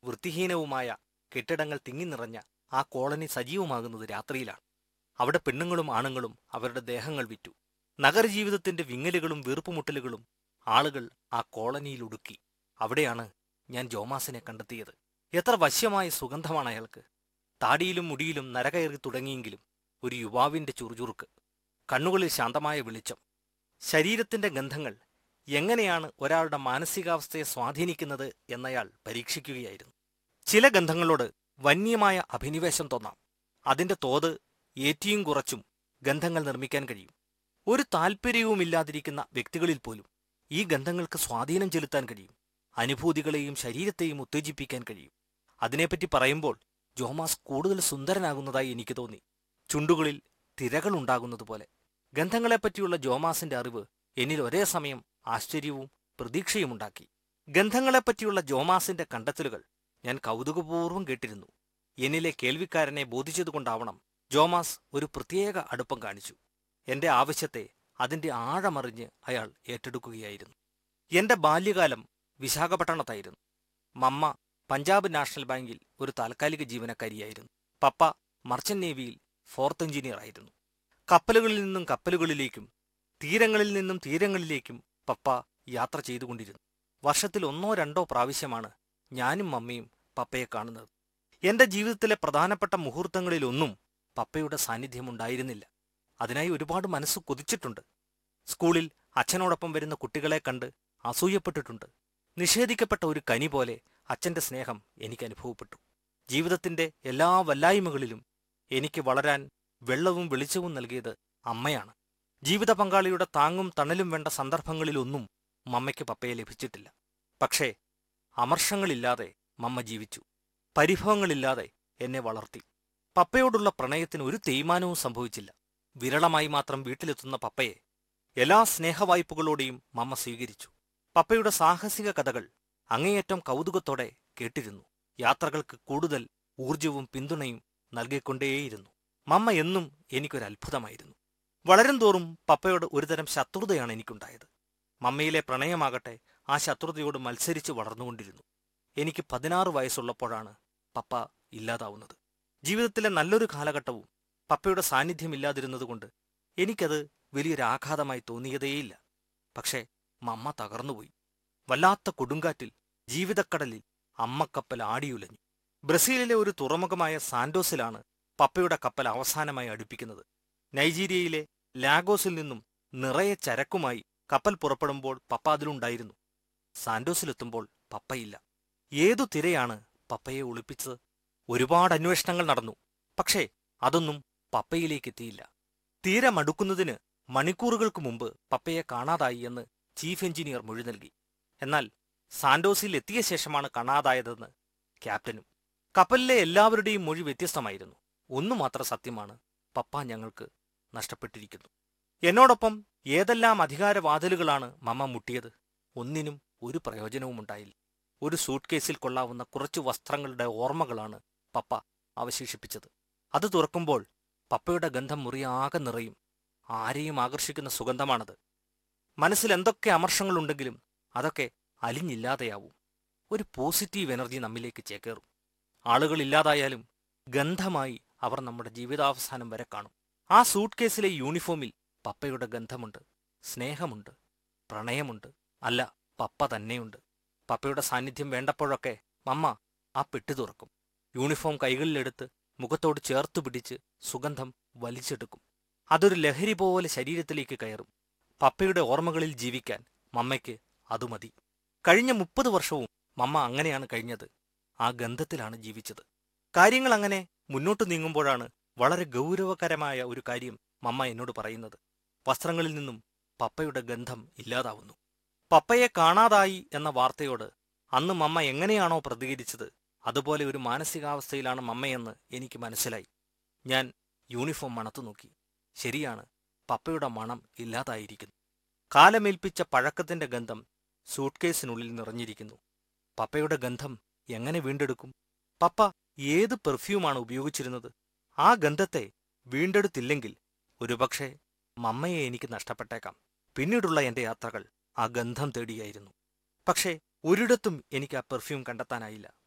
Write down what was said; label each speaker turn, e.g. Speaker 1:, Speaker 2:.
Speaker 1: വൃത്തിഹീനവുമായ കെട്ടിടങ്ങൾ തിങ്ങിനിറഞ്ഞ ആ കോളനി സജീവമാകുന്നത് രാത്രിയിലാണ്. അവിടെ പെണ്ണുങ്ങളും ആണുങ്ങളും അവരുടെ ദേഹങ്ങൾ വിറ്റു. നഗരജീവിതത്തിന്റെ വിങ്ങലുകളും വീർപ്പുമുട്ടലുകളും ആളുകൾ ആ കോളനിയിൽ ഒടുക്കി. അവിടെയാണ് ഞാൻ ജോമാസിനെ കണ്ടെത്തിയത്. എത്ര വശ്യമായ സുഗന്ധമാണ് അയാൾക്ക്! താടിയിലും മുടിയിലും നരകയറി തുടങ്ങിയെങ്കിലും ഒരു യുവാവിന്റെ ചുറുചുറുക്ക്, കണ്ണുകളിൽ ശാന്തമായ വെളിച്ചം. ശരീരത്തിന്റെ ഗന്ധങ്ങൾ എങ്ങനെയാണ് ഒരാളുടെ മാനസികാവസ്ഥയെ സ്വാധീനിക്കുന്നത് എന്നയാൾ പരീക്ഷിക്കുകയായിരുന്നു. ചില ഗന്ധങ്ങളോട് വന്യമായ അഭിനിവേശം തോന്നാം. അതിന്റെ തോത് ഏറ്റിയും കുറച്ചും ഗന്ധങ്ങൾ നിർമ്മിക്കാൻ കഴിയും. ഒരു താൽപ്പര്യവുമില്ലാതിരിക്കുന്ന വ്യക്തികളിൽ പോലും ഈ ഗന്ധങ്ങൾക്ക് സ്വാധീനം ചെലുത്താൻ കഴിയും. അനുഭൂതികളെയും ശരീരത്തെയും ഉത്തേജിപ്പിക്കാൻ കഴിയും. അതിനെപ്പറ്റി പറയുമ്പോൾ ജോമാസ് കൂടുതൽ സുന്ദരനാകുന്നതായി എനിക്ക് തോന്നി, ചുണ്ടുകളിൽ തിരകളുണ്ടാകുന്നതുപോലെ. ഗന്ധങ്ങളെപ്പറ്റിയുള്ള ജോമാസിന്റെ അറിവ് എന്നിൽ ഒരേ സമയം ആശ്ചര്യവും പ്രതീക്ഷയുമുണ്ടാക്കി. ഗന്ധങ്ങളെപ്പറ്റിയുള്ള ജോമാസിന്റെ കണ്ടെത്തലുകൾ ഞാൻ കൗതുകപൂർവ്വം കേട്ടിരുന്നു. എന്നിലെ കേൾവിക്കാരനെ ബോധിച്ചതുകൊണ്ടാവണം ജോമാസ് ഒരു പ്രത്യേക അടുപ്പം കാണിച്ചു. എന്റെ ആവശ്യത്തെ അതിന്റെ ആഴമറിഞ്ഞ് അയാൾ ഏറ്റെടുക്കുകയായിരുന്നു. എന്റെ ബാല്യകാലം വിശാഖപട്ടണത്തായിരുന്നു. മമ്മ പഞ്ചാബ് നാഷണൽ ബാങ്കിൽ ഒരു താൽക്കാലിക ജീവനക്കാരിയായിരുന്നു. പപ്പ മർച്ചന്റ് നേവിയിൽ 4th എഞ്ചിനീയർ ആയിരുന്നു. കപ്പലുകളിൽ നിന്നും കപ്പലുകളിലേക്കും തീരങ്ങളിൽ നിന്നും തീരങ്ങളിലേക്കും പപ്പ യാത്ര ചെയ്തുകൊണ്ടിരുന്നു. വർഷത്തിൽ 1-2 പ്രാവശ്യമാണ് ഞാനും മമ്മയും പപ്പയെ കാണുന്നത്. എന്റെ ജീവിതത്തിലെ പ്രധാനപ്പെട്ട മുഹൂർത്തങ്ങളിലൊന്നും പപ്പയുടെ സാന്നിധ്യമുണ്ടായിരുന്നില്ല. അതിനായി ഒരുപാട് മനസ്സ് കൊതിച്ചിട്ടുണ്ട്. സ്കൂളിൽ അച്ഛനോടൊപ്പം വരുന്ന കുട്ടികളെ കണ്ട് അസൂയപ്പെട്ടിട്ടുണ്ട്. നിഷേധിക്കപ്പെട്ട ഒരു കനി പോലെ അച്ഛന്റെ സ്നേഹം എനിക്ക് അനുഭവപ്പെട്ടു. ജീവിതത്തിന്റെ എല്ലാ വല്ലായ്മകളിലും എനിക്ക് വളരാൻ വെള്ളവും വെളിച്ചവും നൽകിയത് അമ്മയാണ്. ജീവിത പങ്കാളിയുടെ താങ്ങും തണലും വേണ്ട സന്ദർഭങ്ങളിലൊന്നും മമ്മയ്ക്ക് പപ്പയെ ലഭിച്ചിട്ടില്ല. പക്ഷേ അമർഷങ്ങളില്ലാതെ മമ്മ ജീവിച്ചു. പരിഭവങ്ങളില്ലാതെ എന്നെ വളർത്തി. പപ്പയോടുള്ള പ്രണയത്തിന് ഒരു തേയ്മാനവും സംഭവിച്ചില്ല. വിരളമായി മാത്രം വീട്ടിലെത്തുന്ന പപ്പയെ എല്ലാ സ്നേഹവായ്പകളോടെയും മമ്മ സ്വീകരിച്ചു. പപ്പയുടെ സാഹസിക കഥകൾ അങ്ങേയറ്റം കൗതുകത്തോടെ കേട്ടിരുന്നു. യാത്രകൾക്ക് കൂടുതൽ ഊർജവും പിന്തുണയും നൽകിക്കൊണ്ടേയിരുന്നു. മമ്മ എന്നും എനിക്കൊരത്ഭുതമായിരുന്നു. വളരും തോറും പപ്പയോട് ഒരുതരം ശത്രുതയാണ് എനിക്കുണ്ടായത്. മമ്മയിലെ പ്രണയമാകട്ടെ ആ ശത്രുതയോട് മത്സരിച്ച് വളർന്നുകൊണ്ടിരുന്നു. എനിക്ക് 16 വയസ്സുള്ളപ്പോഴാണ് പപ്പ ഇല്ലാതാവുന്നത്. ജീവിതത്തിലെ നല്ലൊരു കാലഘട്ടവും പപ്പയുടെ സാന്നിധ്യമില്ലാതിരുന്നതുകൊണ്ട് എനിക്കത് വലിയൊരാഘാതമായി തോന്നിയതേയില്ല. പക്ഷേ മമ്മ തകർന്നുപോയി. വല്ലാത്ത കൊടുങ്കാറ്റിൽ, ജീവിതക്കടലിൽ അമ്മക്കപ്പൽ ആടിയുലഞ്ഞു. ബ്രസീലിലെ ഒരു തുറമുഖമായ സാന്റോസിലാണ് പപ്പയുടെ കപ്പൽ അവസാനമായി അടുപ്പിക്കുന്നത്. നൈജീരിയയിലെ ലാഗോസിൽ നിന്നും നിറയെ ചരക്കുമായി കപ്പൽ പുറപ്പെടുമ്പോൾ പപ്പ അതിലുണ്ടായിരുന്നു. സാന്റോസിലെത്തുമ്പോൾ പപ്പയില്ല. ഏതു തിരയാണ് പപ്പയെ ഒളിപ്പിച്ചത്? ഒരുപാട് അന്വേഷണങ്ങൾ നടന്നു. പക്ഷേ അതൊന്നും പപ്പയിലേക്കെത്തിയില്ല. തീരമടുക്കുന്നതിന് മണിക്കൂറുകൾക്ക് മുമ്പ് പപ്പയെ കാണാതായി എന്ന് ചീഫ് എഞ്ചിനീയർ മൊഴി നൽകി. എന്നാൽ സാന്റോസിൽ എത്തിയ ശേഷമാണ് കാണാതായതെന്ന് ക്യാപ്റ്റനും. കപ്പലിലെ എല്ലാവരുടെയും മൊഴി വ്യത്യസ്തമായിരുന്നു. ഒന്നു മാത്രം സത്യമാണ്: പപ്പ ഞങ്ങൾക്ക് നഷ്ടപ്പെട്ടിരിക്കുന്നു. എന്നോടൊപ്പം ഏതെല്ലാം അധികാരവാതിലുകളാണ് മമ്മ മുട്ടിയത്. ഒന്നിനും ഒരു പ്രയോജനവുമുണ്ടായില്ല. ഒരു സൂട്ട് കേസിൽ കൊള്ളാവുന്ന കുറച്ചു വസ്ത്രങ്ങളുടെ ഓർമ്മകളാണ് പപ്പ അവശേഷിപ്പിച്ചത്. അത് തുറക്കുമ്പോൾ പപ്പയുടെ ഗന്ധം മുറിയാകെ നിറയും. ആരെയും ആകർഷിക്കുന്ന സുഗന്ധമാണത്. മനസ്സിൽ എന്തൊക്കെ അമർഷങ്ങളുണ്ടെങ്കിലും അതൊക്കെ അലിഞ്ഞില്ലാതെയാവും. ഒരു പോസിറ്റീവ് എനർജി നമ്മിലേക്ക് ചേക്കേറും. ആളുകളില്ലാതായാലും ഗന്ധമായി അവർ നമ്മുടെ ജീവിതാവസാനം വരെ കാണും. ആ സൂട്ട് കേസിലെ യൂണിഫോമിൽ പപ്പയുടെ ഗന്ധമുണ്ട്, സ്നേഹമുണ്ട്, പ്രണയമുണ്ട്. അല്ല, പപ്പ തന്നെയുണ്ട്. പപ്പയുടെ സാന്നിധ്യം വേണ്ടപ്പോഴൊക്കെ മമ്മ ആ പെട്ടി തുറക്കും. യൂണിഫോം കൈകളിലെടുത്ത് മുഖത്തോട് ചേർത്തു പിടിച്ച് സുഗന്ധം വലിച്ചെടുക്കും. അതൊരു ലഹരി പോലെ ശരീരത്തിലേക്ക് കയറും. പപ്പയുടെ ഓർമ്മകളിൽ ജീവിക്കാൻ മമ്മയ്ക്ക് അതുമതി. കഴിഞ്ഞ 30 വർഷവും മമ്മ അങ്ങനെയാണ് കഴിഞ്ഞത്. ആ ഗന്ധത്തിലാണ് ജീവിച്ചത്. കാര്യങ്ങൾ അങ്ങനെ മുന്നോട്ടു നീങ്ങുമ്പോഴാണ് വളരെ ഗൗരവകരമായ ഒരു കാര്യം മമ്മ എന്നോട് പറയുന്നത്. വസ്ത്രങ്ങളിൽ നിന്നും പപ്പയുടെ ഗന്ധം ഇല്ലാതാവുന്നു. പപ്പയെ കാണാതായി എന്ന വാർത്തയോട് അന്ന് മമ്മ എങ്ങനെയാണോ പ്രതികരിച്ചത്, അതുപോലെ ഒരു മാനസികാവസ്ഥയിലാണ് മമ്മയെന്ന് എനിക്ക് മനസ്സിലായി. ഞാൻ യൂണിഫോം മണത്തു നോക്കി. ശരിയാണ്, പപ്പയുടെ മണം ഇല്ലാതായിരിക്കുന്നു. കാലമേൽപ്പിച്ച പഴക്കത്തിന്റെ ഗന്ധം സൂട്ട്കേസിനുള്ളിൽ നിറഞ്ഞിരിക്കുന്നു. പപ്പയുടെ ഗന്ധം എങ്ങനെ വീണ്ടെടുക്കും? പപ്പ ഏത് പെർഫ്യൂമാണ് ഉപയോഗിച്ചിരുന്നത്? ആ ഗന്ധത്തെ വീണ്ടെടുത്തില്ലെങ്കിൽ ഒരുപക്ഷെ മമ്മയെ എനിക്ക് നഷ്ടപ്പെട്ടേക്കാം. പിന്നീടുള്ള എന്റെ യാത്രകൾ ആ ഗന്ധം തേടിയായിരുന്നു. പക്ഷേ ഒരിടത്തും എനിക്ക് ആ പെർഫ്യൂം കണ്ടെത്താനായില്ല.